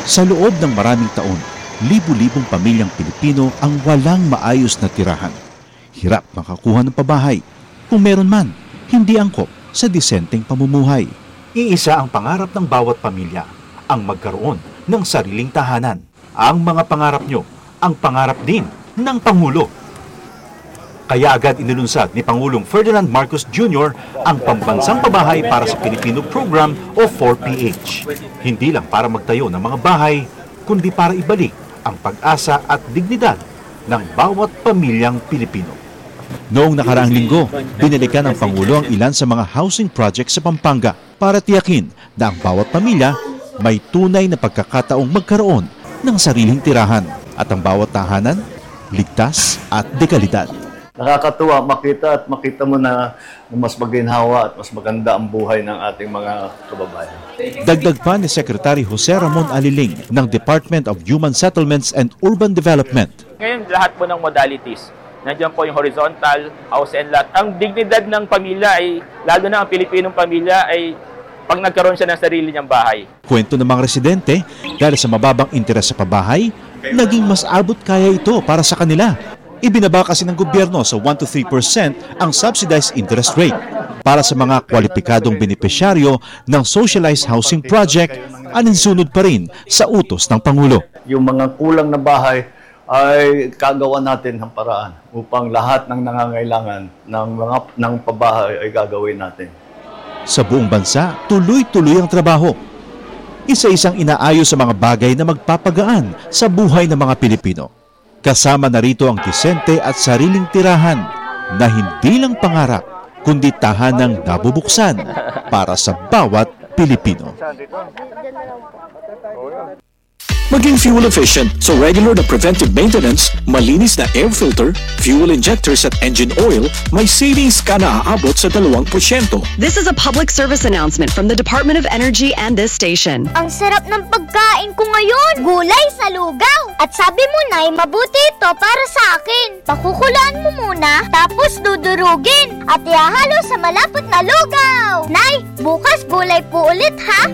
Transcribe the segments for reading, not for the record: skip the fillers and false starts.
Sa loob ng maraming taon, libu-libong pamilyang Pilipino ang walang maayos na tirahan. Hirap makakuha ng pabahay. Kung meron man, hindi angkop sa disenteng pamumuhay. Iisa ang pangarap ng bawat pamilya, ang magkaroon ng sariling tahanan. Ang mga pangarap nyo, ang pangarap din ng Pangulo. Kaya agad inilunsad ni Pangulong Ferdinand Marcos Jr. ang Pambansang Pabahay para sa Pilipino Program o 4PH. Hindi lang para magtayo ng mga bahay, kundi para ibalik ang pag-asa at dignidad ng bawat pamilyang Pilipino. Noong nakaraang linggo, binalikan ng Pangulo ang ilan sa mga housing projects sa Pampanga para tiyakin na ang bawat pamilya may tunay na pagkakataong magkaroon ng sariling tirahan at ang bawat tahanan ligtas at dekalidad. Nakakatuwa makita mo na mas maginhawa at mas maganda ang buhay ng ating mga kababayan. Dagdag pa ni Secretary Jose Ramon Aliling ng Department of Human Settlements and Urban Development. Ngayon lahat po ng modalities, nandiyan po yung horizontal, house and lot. Ang dignidad ng pamilya ay, lalo na ang Pilipinong pamilya ay pag nagkaroon siya ng sarili niyang bahay. Kwento ng mga residente, dahil sa mababang interes sa pabahay, naging mas abot kaya ito para sa kanila. Ibinaba kasi ng gobyerno sa 1 to 3% ang subsidized interest rate para sa mga kwalipikadong benepisyaryo ng socialized housing project, aninsunod pa rin sa utos ng Pangulo. Yung mga kulang na bahay ay kagawa natin ng paraan upang lahat ng nangangailangan ng pabahay ay gagawin natin. Sa buong bansa, tuloy-tuloy ang trabaho. Isa-isang inaayos sa mga bagay na magpapagaan sa buhay ng mga Pilipino. Kasama na rito ang disente at sariling tirahan na hindi lang pangarap, kundi tahanang nabubuksan para sa bawat Pilipino. Maging fuel efficient, so regular na preventive maintenance, malinis na air filter, fuel injectors at engine oil, may savings ka na aabot sa 2%. This is a public service announcement from the Department of Energy and this station. Ang sarap ng pagkain ko ngayon! Gulay sa lugaw! At sabi mo, Nay, mabuti ito para sa akin. Pakukulaan mo muna, tapos dudurugin at ihahalo sa malapot na lugaw. Nay, bukas gulay po ulit ha?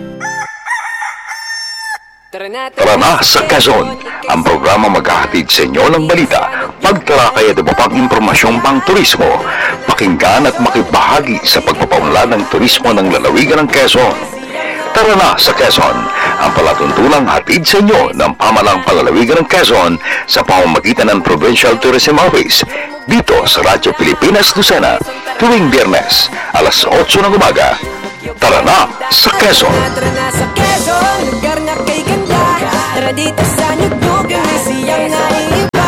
Tara na sa Quezon, ang programa maghahatid sa inyo ng balita, pagtarakay at iba pang impormasyong pang turismo, pakinggan at makibahagi sa pagpapaunlad ng turismo ng lalawigan ng Quezon. Tara na sa Quezon, ang palatuntulang hatid sa inyo ng pamalang palalawigan ng Quezon sa pamamagitan ng Provincial Tourism Office, dito sa Radyo Pilipinas Lucena, tuwing Biyernes, alas 8 ng umaga. Tara na sa Quezon! Tara na sa Quezon, lugar na kay ganda. Tara dito sa Nugdug, may siyang naiiba.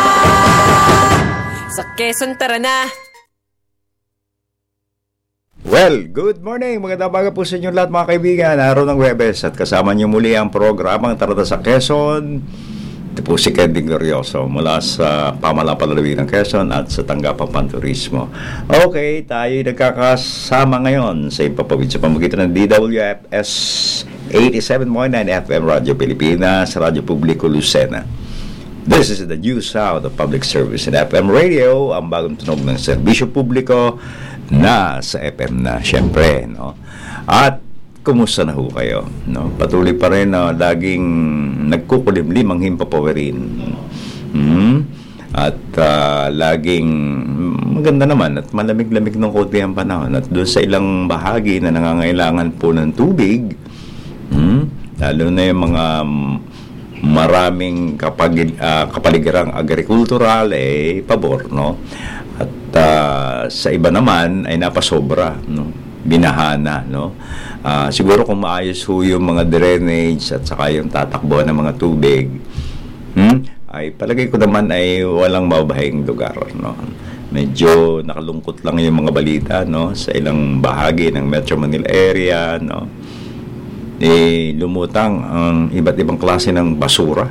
Sa Quezon, tara na! Well, good morning! Magandang umaga po sa inyo lahat mga kaibigan. Araw ng Huwebes at kasama niyo muli ang programang Tara na sa Quezon. Ito po si Kendy Glorioso mula sa Pamalang Palalawigan ng Quezon at sa Tanggapang Panturismo. Okay, tayo nagkakasama ngayon sa ipapawid sa pamagitan ng DWFS 87.9 FM Radio Pilipinas, Radyo Publiko Lucena. This is the new sound of public service in FM radio, ang bagong tunog ng serbisyo publiko na sa FM na, syempre, no? At kumusta na ho kayo? No? Patuloy pa rin na laging nagkukulimlim ang himpapawerin. At laging maganda naman at malamig-lamig ng konti ang panahon. At doon sa ilang bahagi na nangangailangan po ng tubig, lalo na yung mga maraming kapaligirang agrikultural, pabor, no? At sa iba naman ay napasobra, no? Binahana, no? Siguro kung maayos ho yung mga drainage at saka yung tatakbo ng mga tubig, ay palagay ko naman ay walang mabahing lugar, no? Medyo nakalungkot lang yung mga balita, no? Sa ilang bahagi ng Metro Manila area, no? Lumutang ang iba't ibang klase ng basura.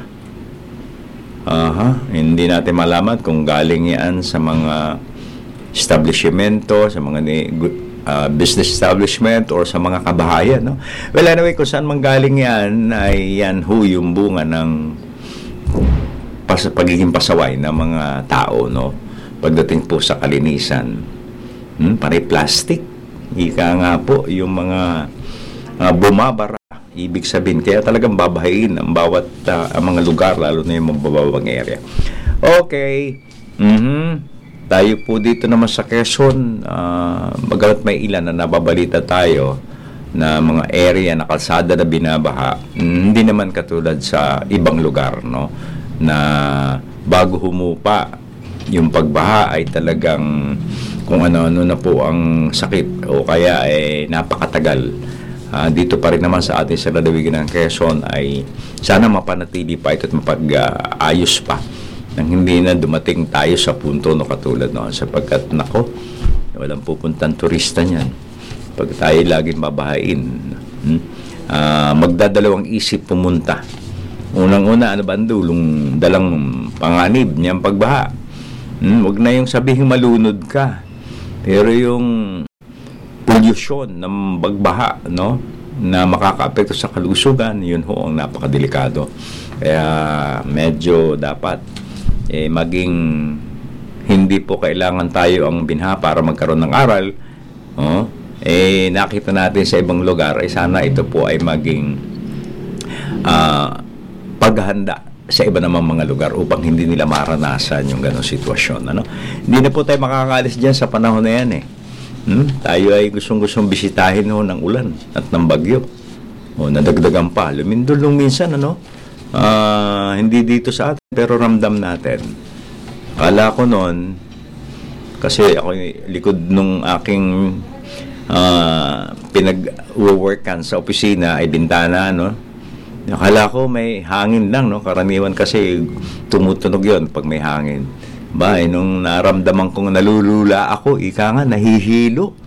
Hindi natin malaman kung galing yan sa mga establishmento, sa mga business establishment or sa mga kabahayan, no? Well, anyway, kung saan manggaling yan, ay yan ho yung bunga ng pagiging pasaway ng mga tao, no? Pagdating po sa kalinisan. Pare plastic. Ika nga po, yung mga bumabara Ibig sabihin, kaya talagang babahayin ang bawat ang mga lugar, lalo na yung mabababang area. Okay. Tayo po dito naman sa Quezon, bagamat may ilan na nababalita tayo na mga area na kalsada na binabaha, hindi naman katulad sa ibang lugar, no? Na bago humupa yung pagbaha ay talagang kung ano-ano na po ang sakit o kaya napakatagal. Dito pa rin naman sa atin sa lalawigan ng Quezon ay sana mapanatili pa ito at mapag-ayos pa nang hindi na dumating tayo sa punto no katulad noon, sapagkat nako, walang pupuntang turista niyan pag tayo laging babahain. Magdadalawang isip pumunta. Unang-una, ano ba ang dulong dalang panganib niyang pagbaha? Huwag na yung sabihin malunod ka, pero yung pollution ng pagbaha, no, na makakaapekto sa kalusugan, yun ho ang napakadelikado. Kaya medyo dapat maging hindi po kailangan tayo ang binha para magkaroon ng aral. Nakita natin sa ibang lugar, sana ito po ay maging paghahanda sa iba namang mga lugar upang hindi nila maranasan yung ganong sitwasyon. Hindi na po tayo makakaalis dyan sa panahon na yan Tayo ay gustong-gustong bisitahin ng ulan at ng bagyo. Nadagdagan pa. Lumindol minsan, hindi dito sa atin, pero ramdam natin. Akala ko noon, kasi ako likod nung aking pinag-workan sa opisina ay bintana, akala ko may hangin lang, karaniwan kasi tumutunog yon pag may hangin. Nung naramdaman kong nalulula ako, ika nga, nahihilo.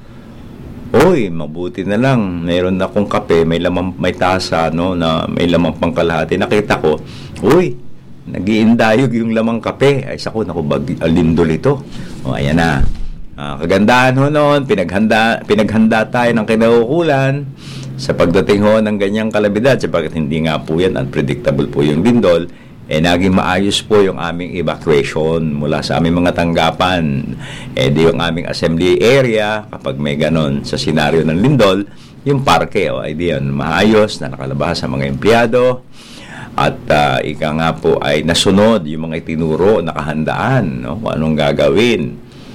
Mabuti na lang, mayroon akong kape, may tasa, na may lamang pangkalahati. Nakita ko, nag-iindayog yung lamang kape. Ay, sako, lindol ito. Ayan na. Kagandahan ho noon, pinaghanda tayo ng kinaukulan sa pagdating ho ng ganyang kalamidad, sapagkat hindi nga po yan, unpredictable po yung lindol. Naging maayos po yung aming evacuation mula sa aming mga tanggapan. Di yung aming assembly area, kapag may ganon sa senaryo ng lindol, yung parke, ay di yan, maayos na nakalabas sa mga empleyado. At ika nga po ay nasunod yung mga itinuro, nakahandaan, kung anong gagawin.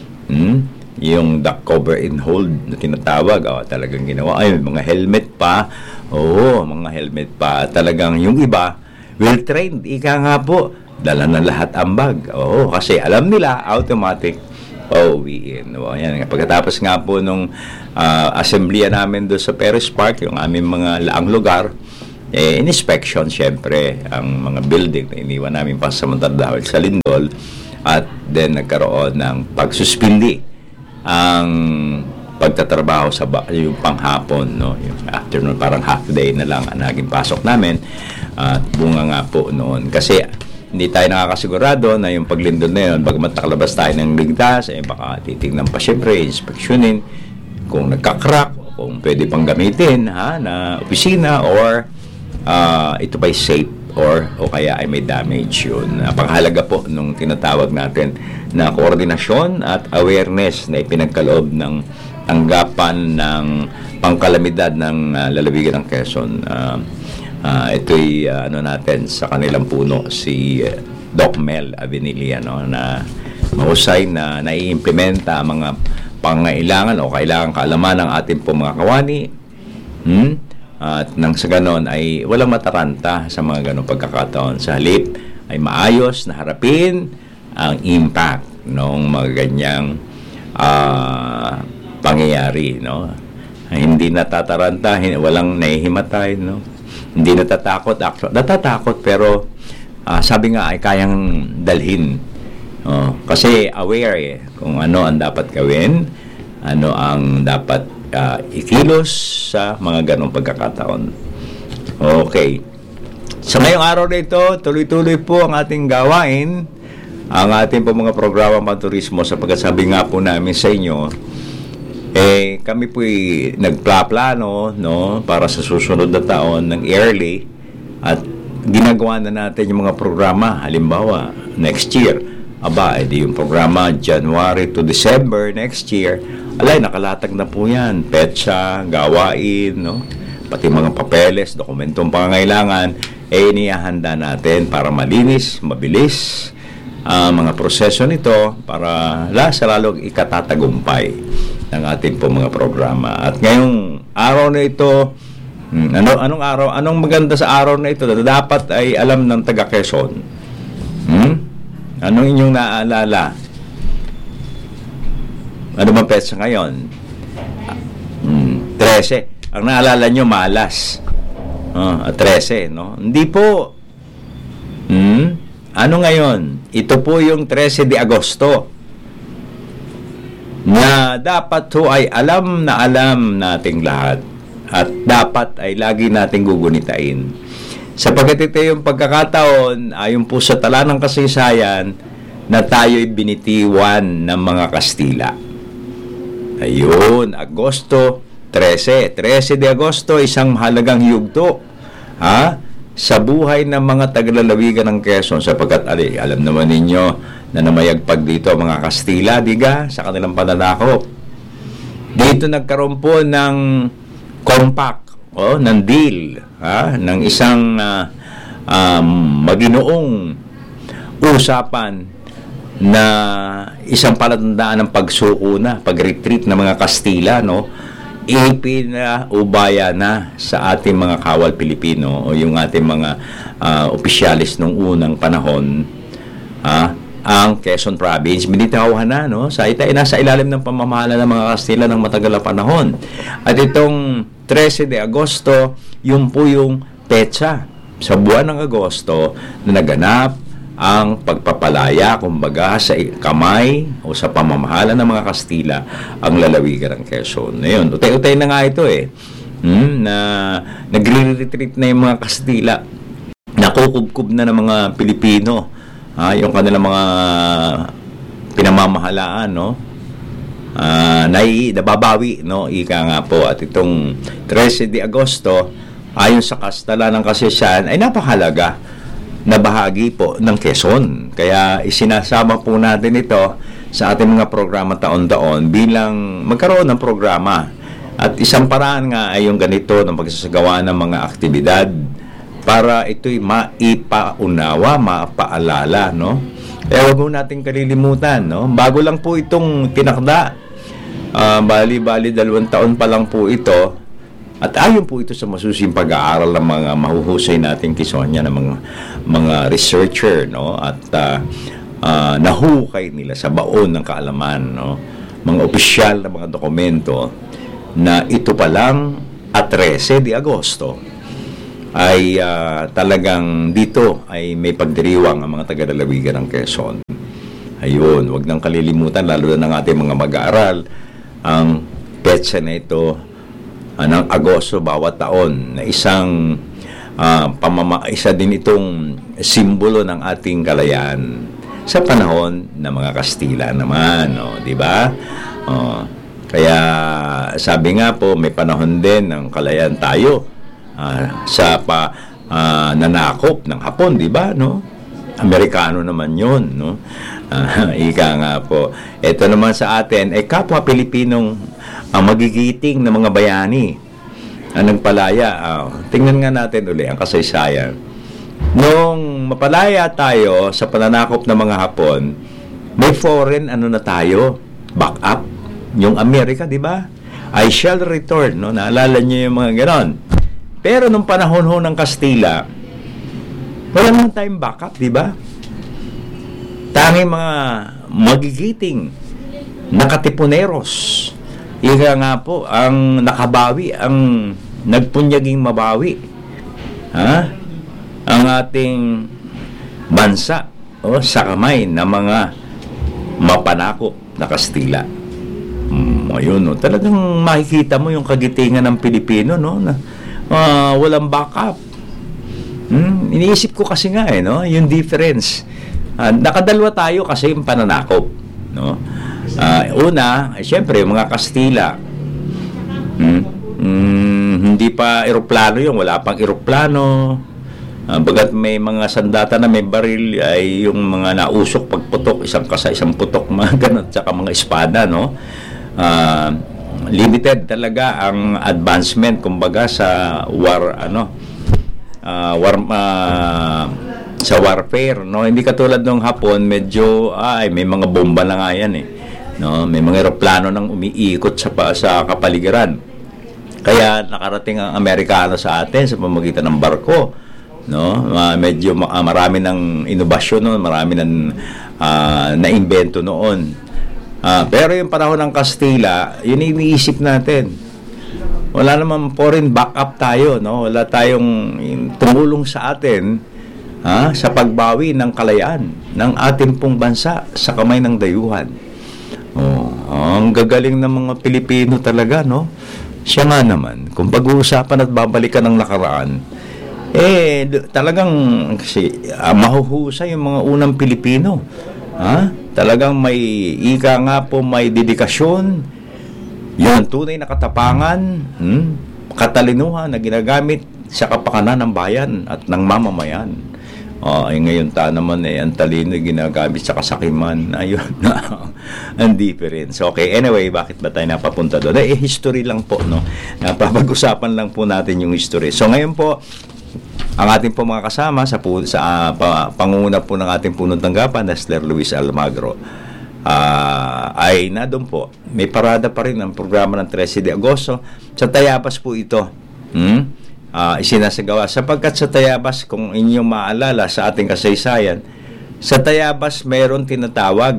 Yung duck cover and hold na tinatawag, talagang ginawa. Ay, mga helmet pa. Mga helmet pa. Talagang yung iba, well-trained, ika nga po, dala na lahat ang bag. Kasi alam nila, automatic pauwiin. Yan. Pagkatapos nga po nung assembly namin doon sa Perez Park, yung aming mga laang lugar, inspection, syempre, ang mga building na iniwan namin pasamantala dahil sa lindol, at then nagkaroon ng pagsuspindi ang pagtatrabaho sa yung panghapon, yung afternoon, parang half day na lang ang naging pasok namin. At bunga nga po noon kasi hindi tayo nakakasigurado na yung paglindol na yun, bagamat nakalabas tayo ng ligtas, baka titignan pa syempre, inspeksyonin kung nagka-crack, kung pwede pang gamitin na opisina, or ito ba'y safe, o kaya ay may damage. Yun pangahalaga po nung tinatawag natin na koordinasyon at awareness na ipinagkaloob ng tanggapan ng pangkalamidad ng lalawigan ng Quezon. Ito'y natin sa kanilang puno, si Doc Mel Avenilla, na mahusay na naiimplementa ang mga pangailangan o kailangan kaalaman ng ating po mga kawani. At nang sa ganon ay walang mataranta sa mga ganong pagkakataon. Sa halip ay maayos na harapin ang impact ng mga ganyang pangyayari. Hindi natataranta, walang nahihimatay, hindi natatakot. Natatakot pero sabi nga ay kayang dalhin. Kasi aware kung ano ang dapat gawin, ano ang dapat ikilos sa mga ganong pagkakataon. Okay. Sa ngayong araw na ito, tuloy-tuloy po ang ating gawain, ang ating po mga programa panturismo, sapagkat sabi nga po namin sa inyo, kami po'y nagplaplano para sa susunod na taon ng yearly, at ginagawa na natin yung mga programa. Halimbawa, next year, edi yung programa January to December next year, nakalatag na po yan, petsa, gawain, pati mga papeles, dokumentong pangangailangan, inihahanda natin para malinis, mabilis mga proseso nito para sa lalong ikatatagumpay ng ating po mga programa. At ngayong araw na ito, anong maganda sa araw na ito na dapat ay alam ng taga Quezon? Anong inyong naaalala? Ano bang petsa ngayon? 13. Ang naalala nyo, malas. 13, no? Hindi po. Ano ngayon? Ito po yung 13 de Agosto na dapat ho ay alam nating lahat at dapat ay lagi nating gugunitain. Sapagkat ito yung pagkakataon, ayon po sa tala ng kasaysayan, na tayo'y binitiwan ng mga Kastila. Ayun, Agosto 13. 13 de Agosto, isang mahalagang yugto. Sa buhay ng mga taglalawigan ng Quezon, sapagkat alam naman ninyo na namayagpag dito mga Kastila, diga, sa kanilang pananakop. Dito nagkaroon po ng compact, ng deal, ng isang maginoong usapan na isang palatandaan ng pagsuko na, pag-retreat ng mga Kastila, no? Ipinaubaya na sa ating mga kawal Pilipino o yung ating mga opisyalis nung unang panahon, ang Quezon Province. Binitawhan na, no? Sa nasa ilalim ng pamamahala ng mga Kastila ng matagal na panahon. At itong 13 de Agosto, yun po yung petsa sa buwan ng Agosto na naganap ang pagpapalaya, kumbaga, sa kamay o sa pamamahala ng mga Kastila ang lalawigan ng Quezon. Ngayon, utay-utay na nga ito na nagre-retreat na yung mga Kastila, nakukubkub na ng mga Pilipino yung kanilang mga pinamamahalaan, no? Nababawi, no? Ika nga po. At itong 13 de Agosto, ayon sa kastala ng kasaysayan, ay napakahalaga na bahagi po ng Quezon. Kaya isinasama po natin ito sa ating mga programa taon-taon bilang magkaroon ng programa. At isang paraan nga ay yung ganito ng pagsasagawa ng mga aktibidad para ito'y maipaunawa, mapaalala, no? Kaya huwag mo natin kalilimutan, no? Bago lang po itong tinakda. Bali-bali 2 taon pa lang po ito. At ayon po ito sa masusing pag-aaral ng mga mahuhusay nating Kisonya, ng mga researcher, no? At nahukay nila sa baon ng kaalaman, no? Mga opisyal na mga dokumento na ito pa lang at 13 de Agosto ay talagang dito ay may pagdiriwang ang mga taga-lalawigan ng Quezon. Ayun, wag nang kalilimutan, lalo na ng ating mga mag-aaral, ang petsa na ito ng Agosto bawat taon na isang isa din itong simbolo ng ating kalayaan sa panahon ng mga Kastila naman, no, di ba? Kaya sabi nga po, may panahon din ng kalayaan tayo sa nanakop ng Hapon, di ba, no? Amerikano naman 'yon, no? Ika nga po. Ito naman sa atin ay kapwa Pilipinong magigiting ng mga bayani ang nagpalaya. Tingnan nga natin uli ang kasaysayan. Nung mapalaya tayo sa pananakop ng mga Hapon, may foreign na tayo, back up, yung Amerika, di ba? I shall return, no? Naalala niyo yung mga ganon. Pero nung panahon ho ng Kastila, wala naman tayong backup, di ba? Tanging mga magigiting nakatipuneros, ika nga po, ang nakabawi, ang nagpunyaging mabawi, ang ating bansa sa kamay ng mga mapanakop na Kastila. Ayun, no? Talagang makikita mo yung kagitingan ng Pilipino, no? Na walang backup. Iniisip ko kasi nga no, yung difference. Nakadalwa tayo kasi yung pananakop, no? Una, syempre mga Kastila. Hindi pa eroplano yung, wala pang eroplano. Bagat may mga sandata na may baril, ay yung mga nausok pagputok, isang putok, mga ganun, tsaka mga espada, no? limited talaga ang advancement kumbaga sa sa warfare, no? Hindi katulad nung hapon, medyo may mga bomba na nga yan no? May mga eroplano nang umiikot sa kapaligiran. Kaya nakarating ang Amerikano sa atin sa pamamagitan ng barko, no? Medyo marami ng inobasyon noon, marami ng naimbento noon. Pero yung panahon ng Kastila, yun iniisip natin. Wala namang foreign backup tayo, no? Wala tayong tumulong sa atin sa pagbawi ng kalayaan ng ating pong bansa sa kamay ng dayuhan. Ang gagaling ng mga Pilipino talaga, no? Siya nga naman, kung pag-uusapan at babalikan ng nakaraan, talagang mahuhusay yung mga unang Pilipino. Talagang may may dedikasyon, yung tunay na katapangan, katalinuhan na ginagamit sa kapakanan ng bayan at ng mamamayan. Ngayon naman ang talino ginagamit sa kasakiman. Ayun na ang difference. Okay, anyway, bakit ba tayo napapunta doon? History lang po, no? Napapag-usapan lang po natin yung history. So ngayon po, ang ating po mga kasama sa pangunguna po ng ating punong tanggapan, Nestor Luis Almagro, ay doon po. May parada pa rin ang programa ng 13 de Agosto. Sa Tayabas po ito. Isinasagawa. Sapagkat sa Tayabas, kung inyong maalala sa ating kasaysayan, sa Tayabas mayroon tinatawag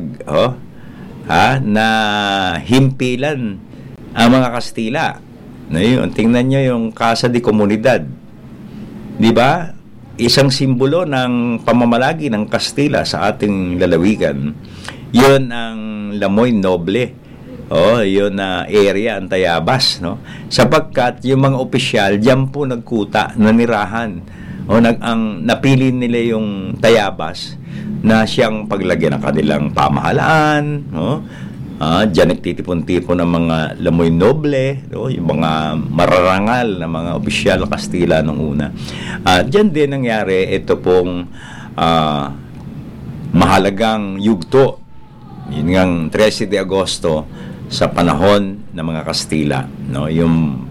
na himpilan ang mga Kastila. Tingnan nyo yung Casa de Comunidad. Di ba? Isang simbolo ng pamamalagi ng Kastila sa ating lalawigan. Yun ang Lamoy Noble. Yun na area ang Tayabas, no? Sapagkat yung mga opisyal diyan po nagkuta, nanirahan. Napili nila yung Tayabas na siyang paglagyan ng kanilang pamahalaan, no? Diyan nagtitipon-tipon ng mga Lamoy Noble, no? Yung mga mararangal na mga opisyal Kastila nung una. Diyan din nangyari ito pong mahalagang yugto. Yun ngang 13 de Agosto sa panahon ng mga Kastila, no? Yung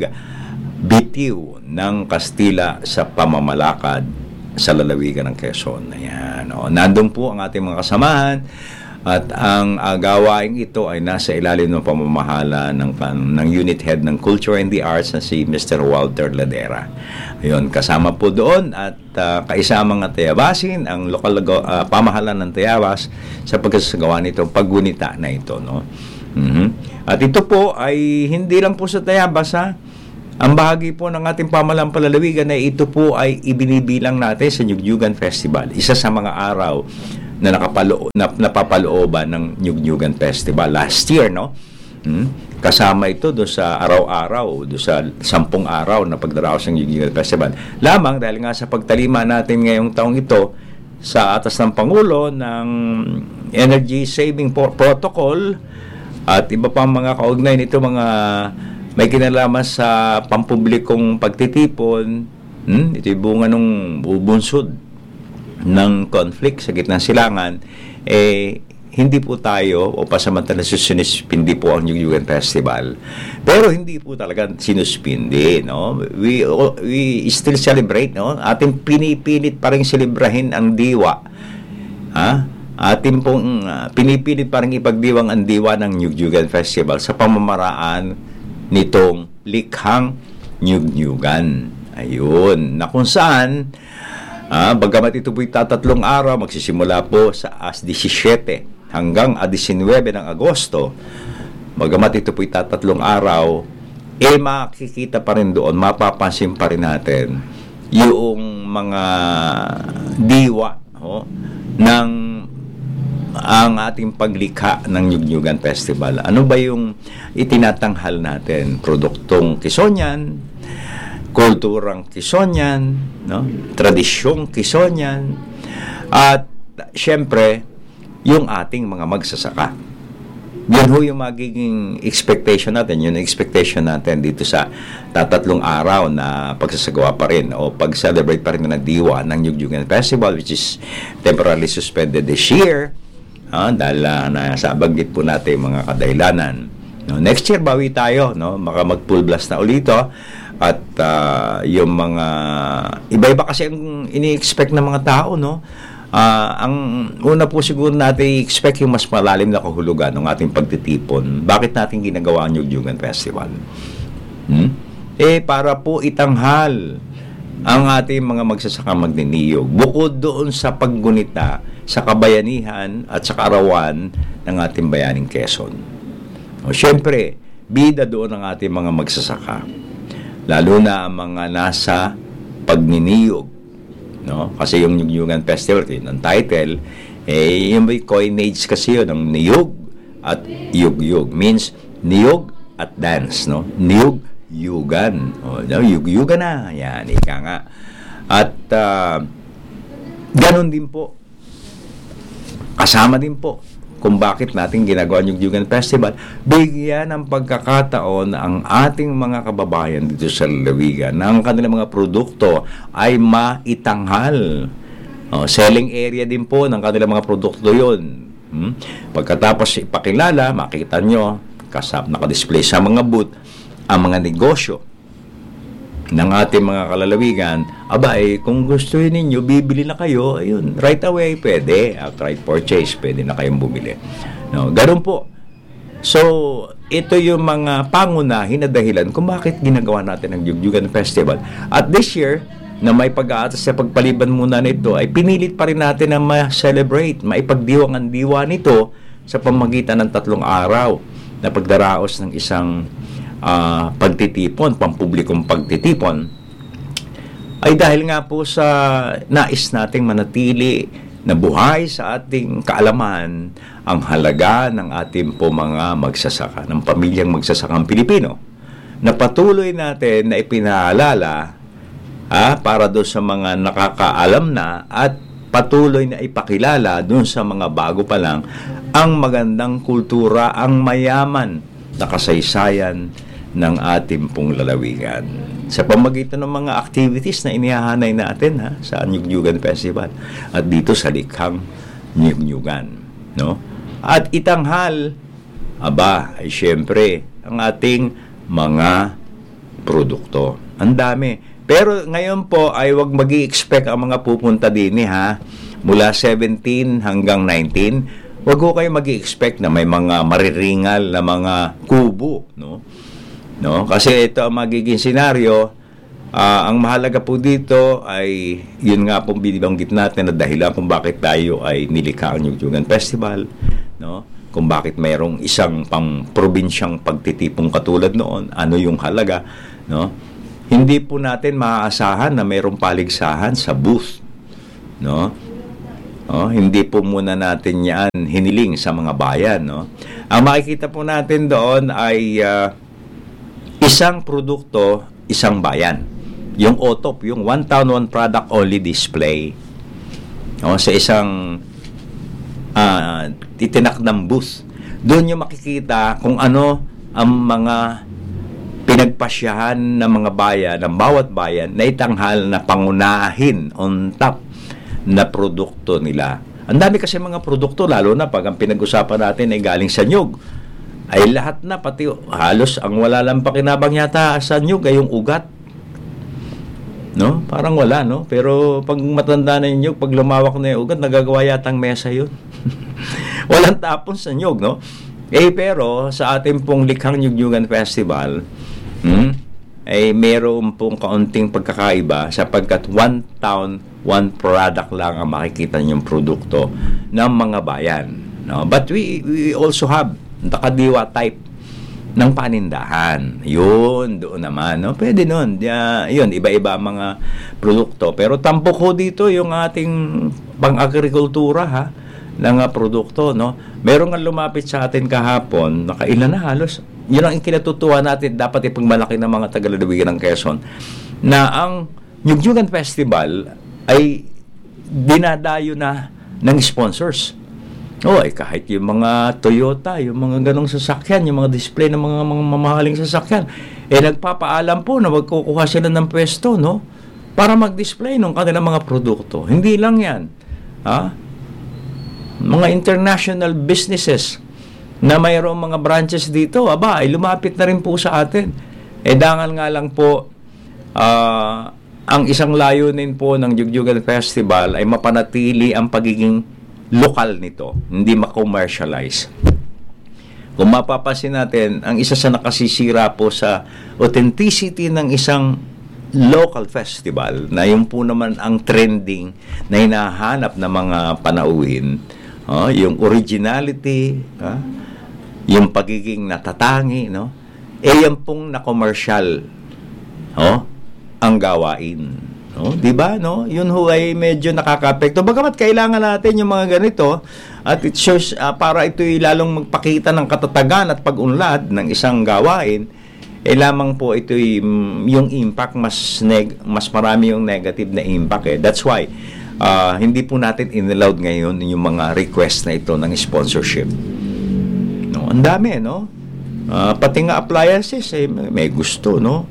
pagbitiw ng Kastila sa pamamalakad sa lalawigan ng Quezon. Ayan, no? Nandun po ang ating mga kasamahan at ang gawaing ito ay nasa ilalim ng pamamahala ng unit head ng Culture and the Arts na si Mr. Walter Ladera. Ayun, kasama po doon at kaisamang Tayabasin ang lokal pamahalaan ng Tayabas sa pagkasagawa nito, paggunita na ito, no? At ito po ay hindi lang po sa Tayabas, Ang bahagi po ng ating pamahalaan palalawigan ay ito po ay ibinibilang natin sa Nyugyugan Festival. Isa sa mga araw na napapalooban ng Nyugyugan Festival last year, no? Kasama ito do sa araw-araw, do sa 10 araw na pagdaraos ng Nyugyugan Festival. Lamang dahil nga sa pagtalima natin ngayong taong ito sa atas ng Pangulo ng Energy Saving Protocol at iba pang mga kaugnay nito, mga may kinalaman sa pampublikong pagtitipon. Ito yung bunga nung bubunsod ng conflict sa gitnang silangan. Hindi po tayo o pasamantala sinuspindi po ang Nyugyugan Festival. Pero hindi po talaga sinuspindi, no? We still celebrate, no? Ating pinipilit pa rin celebrahin ang diwa. Ating pong pinipilit pa rin ipagdiwang ang diwa ng Nyugyugan Festival sa pamamaraan nitong likhang Nyugyugan. Ayun, na kung saan bagamat ito po'y 3 araw, magsisimula po sa 17 hanggang 19 ng Agosto, bagamat ito po'y 3 araw, makikita pa rin doon, mapapansin pa rin natin yung mga diwa ng ang ating paglikha ng Nyugyugan Festival. Ano ba yung itinatanghal natin? Produktong Quezonian, kulturang Quezonian, no? Tradisyong Quezonian, at syempre yung ating mga magsasaka. Yun ho yung magiging expectation natin, yun ang expectation natin dito sa 3 araw na pagsasagawa pa rin o pag-celebrate pa rin ng diwa ng Nyugyugan Festival, which is temporarily suspended this year dahil nasa banggit po natin mga kadahilanan. No, next year, bawi tayo. No? Maka mag-full blast na ulit. At yung mga... Iba-iba kasi ang ini-expect ng mga tao. No? Ang una po siguro natin i-expect yung mas malalim na kahulugan ng ating pagtitipon. Bakit natin ginagawa ang Yugyugan Festival? Para po itanghal ang ating mga magsasaka magniniyog. Bukod doon sa paggunita sa kabayanihan at sa kaarawan ng ating bayaning Quezon. Siyempre, bida doon ang ating mga magsasaka. Lalo na ang mga nasa pagniniyog. No? Kasi yung Yugyugan Festival, ang title, yung may coinage kasi yun, ng niyog at yugyug. Means, niyog at dance. No? Niyog, yugan. Yugyugan na. Yan, ika nga. At ganun din po. Kasama din po kung bakit natin ginagawa yung Yugyugan Festival, bigyan ng pagkakataon ang ating mga kababayan dito sa lalawigan na ang kanilang mga produkto ay maitanghal. Selling area din po ng kanilang mga produkto yun. Pagkatapos ipakilala, makita nyo, nakadisplay sa mga booth, ang mga negosyo ng ating mga kalalawigan. Kung gusto ninyo, bibili na kayo, ayun, right away, pwede. Outright purchase, pwede na kayong bumili. No, ganun po. So, ito yung mga pangunahin na dahilan kung bakit ginagawa natin ang Yugyugan Festival. At this year, na may pag-aatas sa pagpaliban muna nito, ay pinilit pa rin natin na ma-celebrate, maipagdiwang ang diwa nito sa pamagitan ng 3 araw na pagdaraos ng isang pagtitipon, pampublikong pagtitipon, ay dahil nga po sa nais nating manatili na buhay sa ating kaalaman ang halaga ng ating po mga magsasaka, ng pamilyang magsasakang Pilipino, na patuloy natin na ipinaalala para doon sa mga nakakaalam na at patuloy na ipakilala doon sa mga bago pa lang ang magandang kultura, ang mayaman na kasaysayan ng ating pong lalawigan. Sa pamagitan ng mga activities na inihahanay natin sa Yugyugan Festival at dito sa likhang Yugyugan. No? At itanghal, ay syempre, ang ating mga produkto. Ang dami. Pero ngayon po ay wag magi-expect ang mga pupunta din mula 17 hanggang 19. Wag ko kayo magi-expect na may mga mariringal na mga kubo, no? Kasi ito ang magiging senaryo. Ang mahalaga po dito ay yun nga pong binibanggit natin na dahilan kung bakit tayo ay nilikha ang Yugyugan Festival, no? Kung bakit mayroong isang pang probinsyang pagtitipong katulad noon, ano yung halaga, no? Hindi po natin maaasahan na mayroong paligsahan sa booth, no? Hindi po muna natin yan hiniling sa mga bayan, no? Ang makikita po natin doon ay isang produkto, isang bayan. Yung OTOP, yung One Town, One Product Only display. Sa isang titinakdang booth. Doon yung makikita kung ano ang mga pinagpasyahan ng mga bayan, ng bawat bayan, na itanghal na pangunahin on top na produkto nila. Ang dami kasi mga produkto, lalo na pag ang pinag-usapan natin ay galing sa nyug. Ay lahat na, pati halos ang wala lang pakinabang yata sa nyug ay yung ugat. No? Parang wala, no? Pero pag matanda na yung nyug, pag lumawak na yung ugat, nagagawa yatang mesa yun. Walang tapon sa nyug, no? Pero sa ating pong likhang Yugyugan Festival, ay meron pong kaunting pagkakaiba sapagkat one town, one product lang ang makikita niyong produkto ng mga bayan. No? But we also have nakadiwa type ng panindahan. Yun, doon naman. No? Pwede nun. Yun, iba-iba mga produkto. Pero tampok ko dito yung ating pang-agrikultura ng produkto. No? Meron nga lumapit sa atin kahapon, nakailan na halos. Yun ang kinatutuwa natin, dapat ipagmalaki ng mga taga-lalawigan ng Quezon, na ang Yugyugan Festival ay dinadayo na ng sponsors. Kahit yung mga Toyota, yung mga ganong sasakyan, yung mga display ng mga mamahaling sasakyan, nagpapaalam po na magkukuha sila ng pwesto, no? Para mag-display ng kanilang mga produkto. Hindi lang yan. Mga international businesses na mayroong mga branches dito, ay lumapit na rin po sa atin. Dangal nga lang po, ang isang layunin po ng Jugjugan Festival ay mapanatili ang pagiging lokal nito, hindi ma-commercialize. Kung mapapansin natin, ang isa sa nakasisira po sa authenticity ng isang local festival, na yung po naman ang trending na hinahanap ng mga panauhin, yung originality, yung pagiging natatangi, no? Yan pong na-commercial, ang gawain. Di ba, no? Yun ho ay medyo nakaka-apekto. Bagamat kailangan natin yung mga ganito, at it shows, para ito'y lalong magpakita ng katatagan at pag-unlad ng isang gawain, lamang po ito'y yung impact, mas marami yung negative na impact. That's why, hindi po natin inallowed ngayon yung mga request na ito ng sponsorship. No? Ang dami, no? Pati nga appliances, may gusto, no?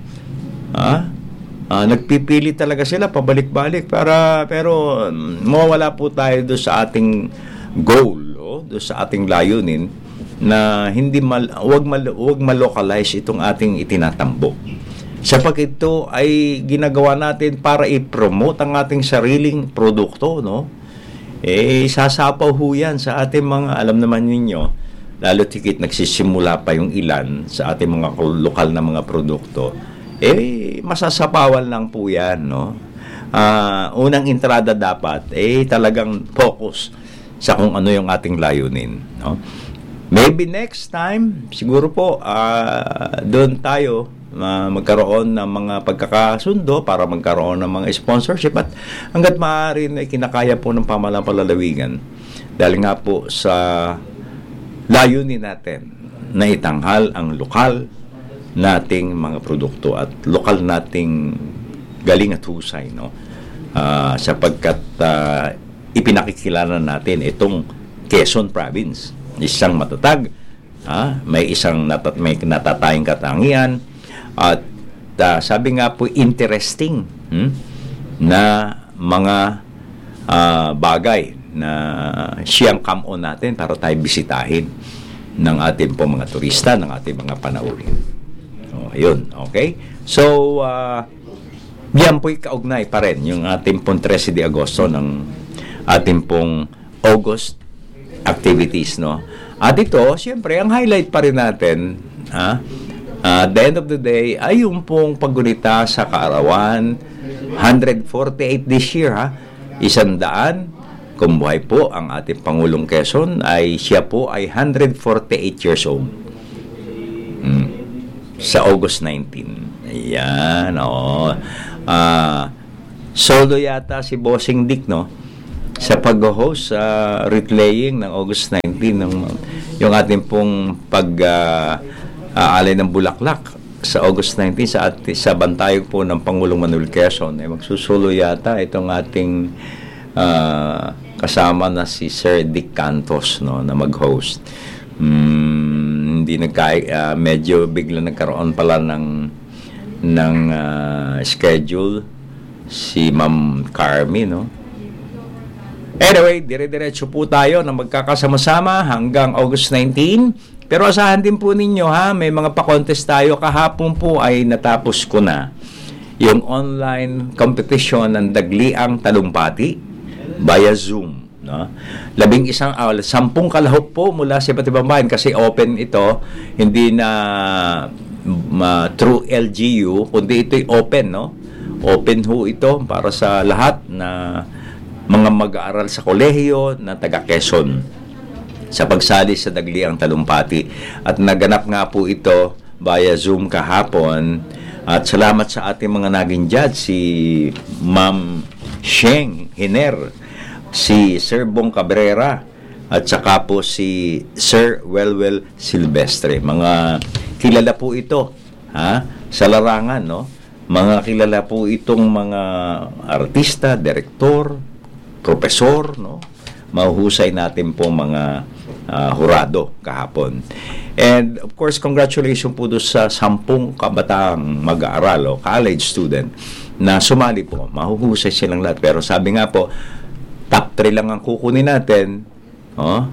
Nagpipili talaga sila pabalik-balik pero mawawala po tayo doon sa ating goal, doon sa ating layunin na wag ma-localize itong ating itinatambo. Sapagkat ito ay ginagawa natin para i-promote ang ating sariling produkto, no? Sasapaw ho yan sa ating mga, alam naman ninyo, lalo tikit nagsisimula pa yung ilan sa ating mga lokal na mga produkto. Masasapawal lang po yan, no? Unang entrada dapat, talagang focus sa kung ano yung ating layunin, no? Maybe next time, siguro po, doon tayo magkaroon ng mga pagkakasundo para magkaroon ng mga sponsorship at hanggat maaari na kinakaya po ng pamahalang palalawigan dahil nga po sa layunin natin na itanghal ang lokal nating mga produkto at lokal nating galing at husay, no? Sapagkat ipinakikilala natin itong Quezon Province, isang matatag, may natatayang katangian at sabi nga po interesting na mga bagay na siyang come on natin para tayo bisitahin ng ating po mga turista, ng ating mga panauhin. Ayun, okay? So, yan po'y kaugnay pa rin yung ating pong 13 de Agosto ng ating pong August activities, no? At ito, siyempre, ang highlight pa rin natin, at the end of the day, ay yung pong paggunita sa kaarawan, 148 this year, 100, kung buhay po ang ating Pangulong Quezon, ay siya po ay 148 years old. Sa August 19. Ayan, solo yata si Bossing Dick, no? Sa pag-host sa replaying ng August 19 yung ating pong alay ng bulaklak sa August 19 sa bantayog po ng Pangulong Manuel Quezon. Magsusulo yata itong ating kasama na si Sir Dick Cantos, no, na mag-host. Hindi medyo bigla nagkaroon pala ng schedule si Ma'am Carmi, no? Anyway, dire-diretso po tayo na magkakasama-sama hanggang August 19. Pero asahan din po ninyo, may mga pa-contest tayo. Kahapon po ay natapos ko na yung online competition ng Dagliang Talumpati via Zoom, no? 10 kalahok po mula sa iba't ibang bayan kasi open ito, hindi na through LGU, kundi ito'y open, no? Open ho ito para sa lahat na mga mag-aaral sa kolehiyo na taga Quezon sa pagsali sa Dagliang Talumpati. At naganap nga po ito via Zoom kahapon. At salamat sa ating mga naging judge, si Ma'am Sheng Hiner, si Sir Bong Cabrera, at saka po si Sir Welwel Silvestre. Mga kilala po ito sa larangan, no? Mga kilala po itong mga artista, direktor, profesor, no? Mahuhusay natin po mga hurado kahapon. And of course, congratulations po doon sa 10 kabataang mag-aaral o college student na sumali po. Mahuhusay silang lahat. Pero sabi nga po, top 3 lang ang kukunin natin.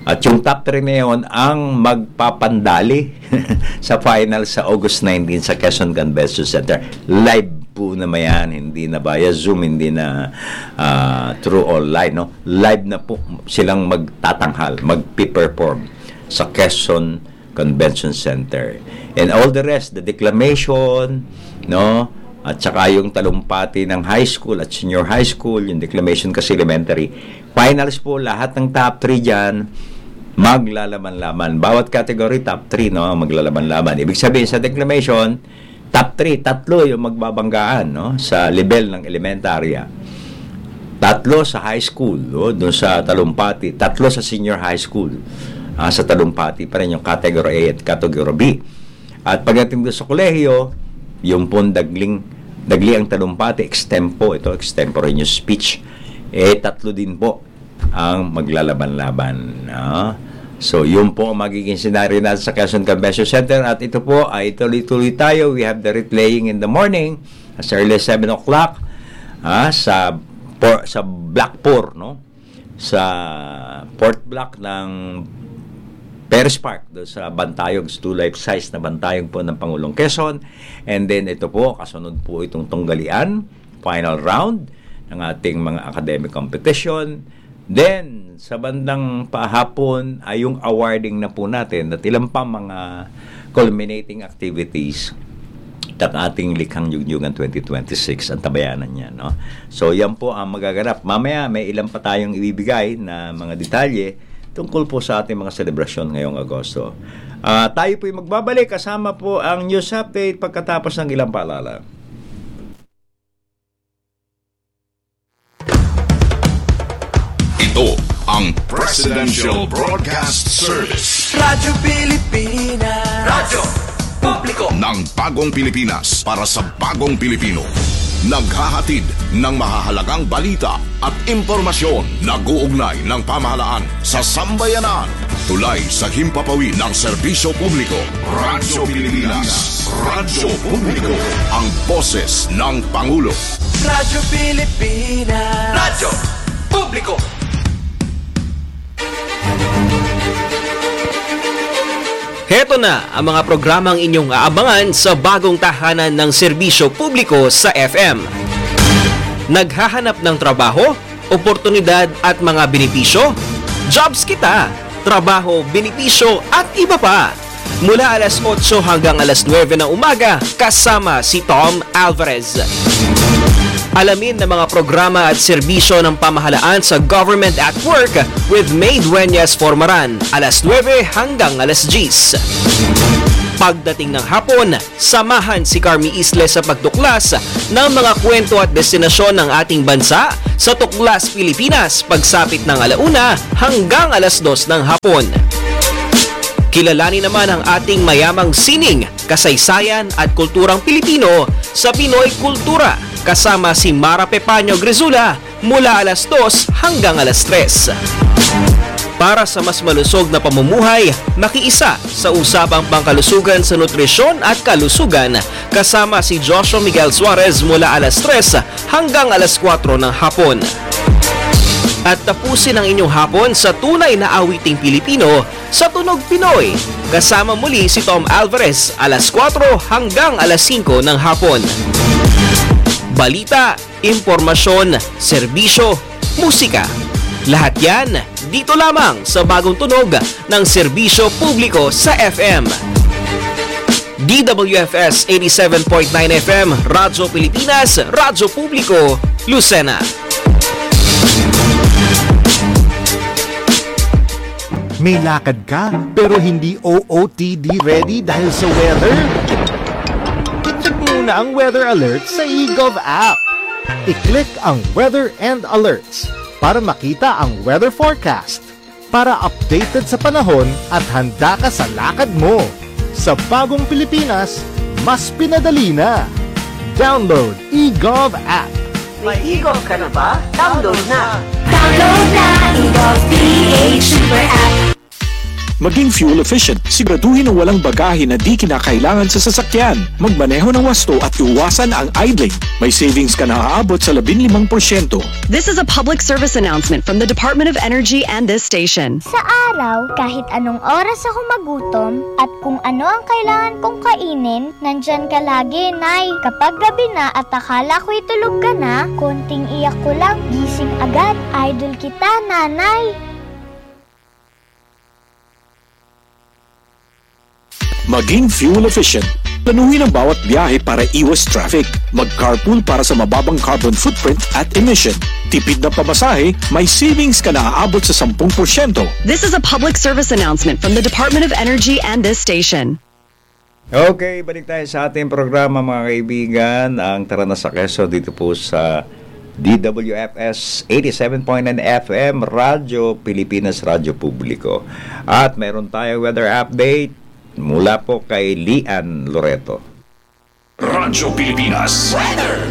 At yung top 3 na yun ang magpapandali sa final sa August 19 sa Quezon Convention Center. Live po naman yan, hindi na via Zoom, hindi na through online. No? Live na po silang magtatanghal, magpi-perform sa Quezon Convention Center. And all the rest, the declamation, no? At saka yung talumpati ng high school at senior high school, yung declamation kasi elementary. Finals po, lahat ng top 3 dyan, maglalaban-laban. Bawat category, top 3, no? Maglalaban-laban. Ibig sabihin, sa declamation, top 3, 3 yung magbabanggaan, no? Sa level ng elementarya. 3 sa high school, no? Doon sa talumpati. 3 sa senior high school. Sa talumpati pa rin yung category A at category B. At pagdating doon sa kolehiyo, yung pong dagli ang talumpati, extempo, ito extemporaneous speech, 3 din po ang maglalaban-laban. So, yun po ang magiging scenario natin sa Quezon Convention Center. At ito po ay tuloy-tuloy tayo. We have the replaying in the morning as early as 7 o'clock sa Block 4, no? Sa Port Block ng Paris Park, doon sa Bantayog, 2 life-size na Bantayog po ng Pangulong Quezon. And then ito po, kasunod po itong tunggalian, final round ng ating mga academic competition. Then, sa bandang pahapon ay yung awarding na po natin at ilang pa mga culminating activities ng ating Likhang Yugyugan 2026, ang tabayanan niya, no? So, yan po ang magaganap. Mamaya, may ilang pa tayong ibibigay na mga detalye tungkol po sa ating mga selebrasyon ngayong Agosto. Tayo po yung magbabalik kasama po ang news update pagkatapos ng ilang paalala. Ito ang Presidential Broadcast Service. Radyo Pilipinas. Radyo Publiko ng Bagong Pilipinas para sa Bagong Pilipino. Naghahatid ng mahahalagang balita at impormasyon na guugnay ng pamahalaan sa sambayanan. Tulay sa himpapawid ng serbisyo publiko. Radyo Pilipinas. Radyo Publiko. Ang boses ng Pangulo. Radyo Pilipinas. Radyo Publiko. Heto na ang mga programang inyong aabangan sa bagong tahanan ng serbisyo publiko sa FM. Naghahanap ng trabaho, oportunidad at mga benepisyo? Jobs Kita! Trabaho, benepisyo at iba pa! Mula alas 8 hanggang alas 9 ng umaga, kasama si Tom Alvarez. Alamin ng mga programa at serbisyo ng pamahalaan sa Government at Work with May Dueñas Formaran, alas 9 hanggang alas 10. Pagdating ng hapon, samahan si Carmi Isle sa pagtuklas ng mga kwento at destinasyon ng ating bansa sa Tuklas Pilipinas pagsapit ng alauna hanggang alas 2 ng hapon. Kilalanin naman ang ating mayamang sining, kasaysayan at kulturang Pilipino sa Pinoy Kultura kasama si Mara Pepaño Grizula mula alas 2 hanggang alas 3. Para sa mas malusog na pamumuhay, makiisa sa usapang pangkalusugan sa nutrisyon at kalusugan kasama si Joshua Miguel Suarez mula alas 3 hanggang alas 4 ng hapon. At tapusin ang inyong hapon sa tunay na awiting Pilipino sa Tunog Pinoy. Kasama muli si Tom Alvarez alas 4 hanggang alas 5 ng hapon. Balita, impormasyon, serbisyo, musika. Lahat yan dito lamang sa bagong tunog ng serbisyo publiko sa FM. DWFS 87.9 FM, Radyo Pilipinas, Radyo Publiko, Lucena. May lakad ka pero hindi OOTD ready dahil sa weather? I-check muna ang weather alert sa eGov app. I-click ang Weather and Alerts para makita ang weather forecast. Para updated sa panahon at handa ka sa lakad mo. Sa bagong Pilipinas, mas pinadali na. Download eGov app. May eGov ka na ba? Download na! Download na eGov PH Super App. Maging fuel efficient. Siguraduhin na walang bagahe na di kinakailangan sa sasakyan. Magmaneho ng wasto at iwasan ang idling. May savings ka na aabot sa 15%. This is a public service announcement from the Department of Energy and this station. Sa araw, kahit anong oras ako magutom at kung ano ang kailangan kong kainin, nandyan ka lagi, Nay. Kapag gabi na at akala ko'y tulog ka na, konting iyak ko lang, gising agad. Idol kita, Nanay. Maging fuel efficient. Planuhin ang bawat biyahe para iwas traffic. Mag-carpool para sa mababang carbon footprint at emission. Tipid na pamasahe, may savings ka na aabot sa 10%. This is a public service announcement from the Department of Energy and this station. Okay, balik tayo sa ating programa mga kaibigan. Ang Tara na sa Quezon dito po sa DWFS 87.9 FM, Radyo Pilipinas, Radyo Publiko. At meron tayo weather update mula po kay Lian Loreto. Radyo Pilipinas Weather.